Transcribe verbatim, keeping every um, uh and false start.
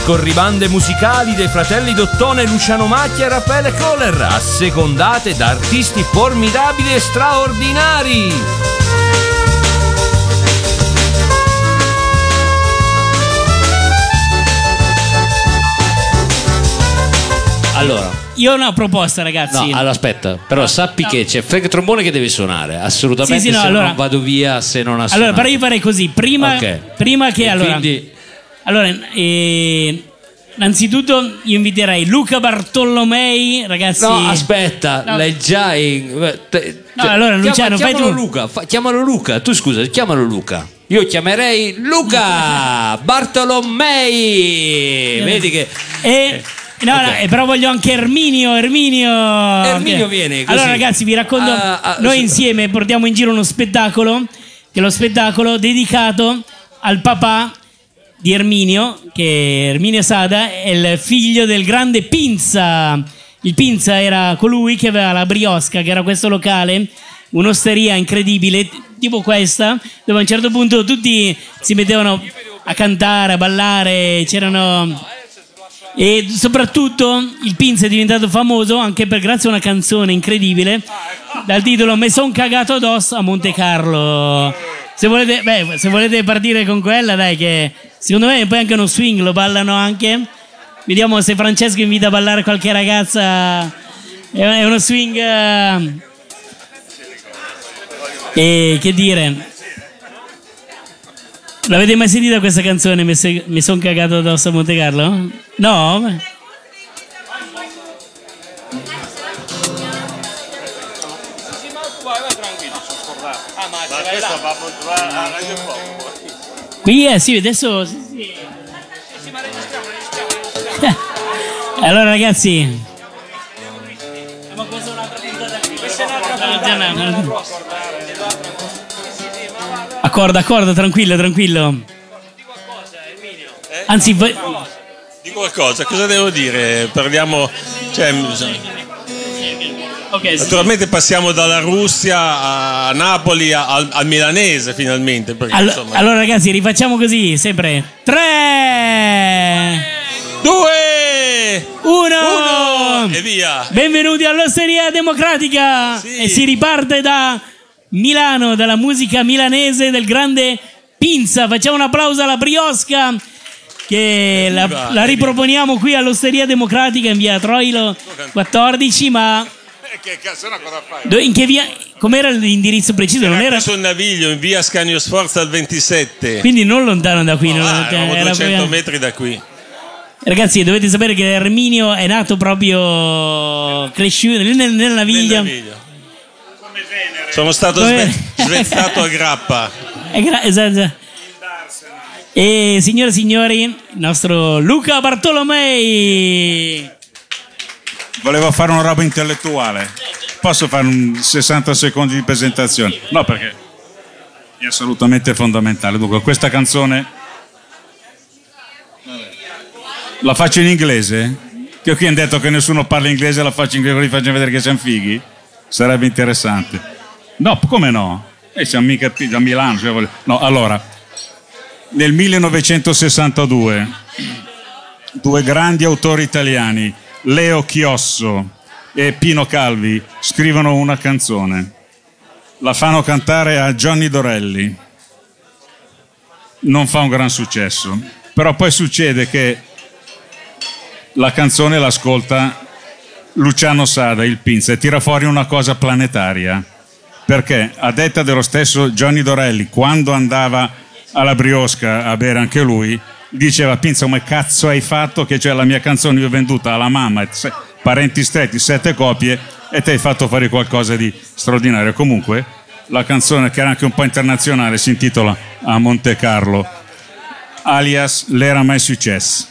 scorribande musicali dei fratelli Dottone, Luciano Macchia e Raffaele Kohler, assecondate da artisti formidabili e straordinari. Allora, io ho una proposta, ragazzi. no, allora aspetta, però sappi no. che c'è Frank Trombone che deve suonare, assolutamente, Sì, sì, no, se allora- non vado via se non ha suonato. Allora, però io farei così. Prima, Ok. prima che E allora, quindi allora eh, innanzitutto io inviterei Luca Bartolomei, ragazzi. no, aspetta, No. lei già in... te- No, te- allora, chiama- Luciano, fai chiamalo tu. Luca, fa- chiamalo Luca, tu scusa, chiamalo Luca. Io chiamerei Luca Bartolomei. Vedi che E no, ok. no, e però voglio anche Erminio, Erminio. Erminio Che- viene così. Allora, ragazzi, vi racconto. Ah, ah, noi su- insieme portiamo in giro uno spettacolo, che è lo spettacolo dedicato al papà di Erminio, che Erminio Sada è il figlio del grande Pinza. Il Pinza era colui che aveva la Briosca, che era questo locale, un'osteria incredibile, tipo questa, dove a un certo punto tutti si mettevano a cantare, a ballare, c'erano... E soprattutto il Pinza è diventato famoso anche per grazie a una canzone incredibile dal titolo Me son cagato addosso a Monte Carlo. Se volete, beh, se volete partire con quella, dai, che secondo me poi anche uno swing lo ballano anche. Vediamo se Francesco invita a ballare qualche ragazza. È uno swing eh, e che dire, l'avete mai sentita questa canzone? Mi, se- mi son cagato addosso a Monte Carlo? No? Qui eh, sì, adesso sì, sì. Eh, allora ragazzi, accordo, accordo, tranquillo, tranquillo. Anzi, voi... Dico qualcosa, cosa devo dire? Parliamo, cioè, okay, sì, naturalmente passiamo dalla Russia a Napoli a- al, al milanese finalmente. Perché, Allo- insomma, allora ragazzi, rifacciamo così, sempre. Tre, due, uno, uno e via. benvenuti all'Osteria Democratica. Sì. E si riparte da Milano, dalla musica milanese del grande Pinza. Facciamo un applauso alla Briosca, che la, la riproponiamo qui all'Osteria Democratica in via Troilo quattordici. Ma Che cazzo, no, cosa fai? do- in che via? Com'era l'indirizzo preciso? Non era, sul Naviglio in via Scanio Sforza al ventisette. quindi non lontano da qui. No, non- ah, eravamo era duecento proprio- metri da qui. Ragazzi, dovete sapere che Erminio è nato proprio cresciuto nel, nel- nella Naviglia. Nel Naviglio. Sono stato Come- sve- svezzato a grappa. È gra- esatto. E signore e signori, il nostro Luca Bartolomei. Volevo fare una roba intellettuale. Posso fare un sessanta secondi di presentazione? No, perché è assolutamente fondamentale. Dunque, questa canzone la faccio in inglese? Che qui hanno detto che nessuno parla inglese, la faccio in inglese, così faccio vedere che siamo fighi? Sarebbe interessante. No, come no? E siamo mica a Milano. Cioè voglio- No, allora, nel millenovecentosessantadue due grandi autori italiani, Leo Chiosso e Pino Calvi, scrivono una canzone. La fanno cantare a Johnny Dorelli. Non fa un gran successo, però poi succede che la canzone l'ascolta Luciano Sada, il Pinza, e tira fuori una cosa planetaria, perché a detta dello stesso Johnny Dorelli, quando andava alla Briosca a bere anche lui, diceva: Pinza, come cazzo hai fatto che c'è la mia canzone, io ho venduta alla mamma, se- parenti stretti, sette copie, e ti hai fatto fare qualcosa di straordinario. Comunque la canzone, che era anche un po' internazionale, si intitola A Monte Carlo, alias L'era mai successo.